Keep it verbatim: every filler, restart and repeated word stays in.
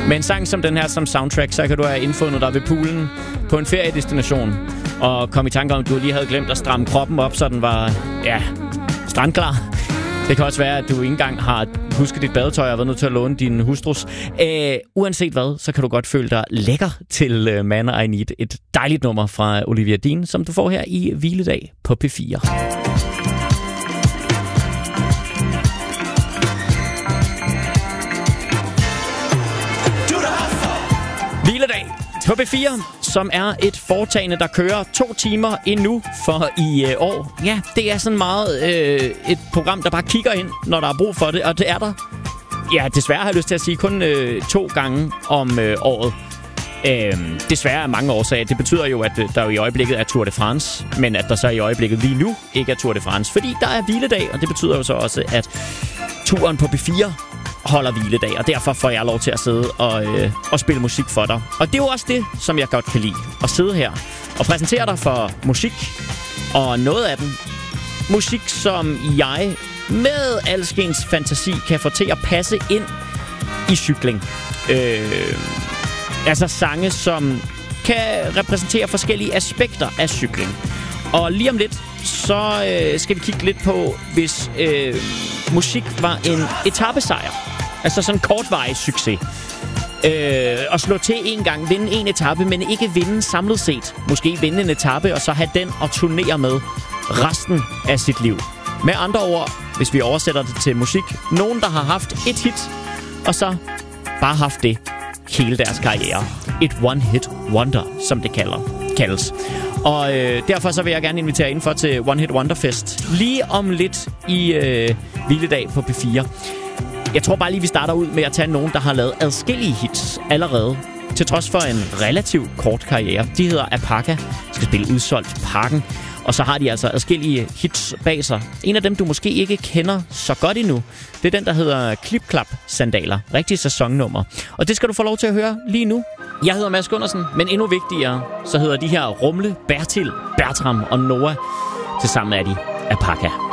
Med en sang som den her som soundtrack, så kan du have indfundet dig ved poolen på en feriedestination og komme i tanke om, at du lige havde glemt at stramme kroppen op, så den var, ja, strandklar. Det kan også være, at du ikke engang har husket dit badetøj og været nødt til at låne din hustrus. Æh, uanset hvad, så kan du godt føle dig lækker til uh, Man I Need. Et dejligt nummer fra Olivia Dean, som du får her i Hviledag på P fire. Hviledag på P fire, som er et foretagende, der kører to timer endnu for i øh, år. Ja, det er sådan meget øh, et program, der bare kigger ind, når der er brug for det, og det er der. Ja, desværre har jeg lyst til at sige kun øh, to gange om øh, året. Øh, desværre er mange årsager. Det betyder jo, at der jo i øjeblikket er Tour de France, men at der så i øjeblikket lige nu ikke er Tour de France, fordi der er hviledag, og det betyder jo så også, at turen på P fire holder hviledag, og derfor får jeg lov til at sidde og, øh, og spille musik for dig. Og det er jo også det, som jeg godt kan lide. At sidde her og præsentere dig for musik, og noget af den musik, som jeg med alskens fantasi kan få til at passe ind i cykling. Øh, altså sange, som kan repræsentere forskellige aspekter af cykling. Og lige om lidt, så øh, skal vi kigge lidt på, hvis øh, musik var en etapesejr. Altså sådan en kortvarig succes. Øh, at slå til en gang, vinde en etape, men ikke vinde samlet set. Måske vinde en etape, og så have den at turnere med resten af sit liv. Med andre ord, hvis vi oversætter det til musik, nogen, der har haft et hit, og så bare haft det hele deres karriere. Et one-hit wonder, som det kalder, kaldes. Og øh, derfor så vil jeg gerne invitere indenfor til One Hit Wonder Fest lige om lidt i øh, Hviledag på P fire. Jeg tror bare lige, vi starter ud med at tage nogen, der har lavet adskillige hits allerede, til trods for en relativt kort karriere. De hedder Apaka, skal spille udsolgt Parken, og så har de altså adskillige hits bag sig. En af dem, du måske ikke kender så godt endnu, det er den, der hedder Klip Klap Sandaler. Rigtig sæsonnummer. Og det skal du få lov til at høre lige nu. Jeg hedder Mads Gundersen, men endnu vigtigere, så hedder de her Rumle, Bertil, Bertram og Noah. Tilsammen er de Apaka.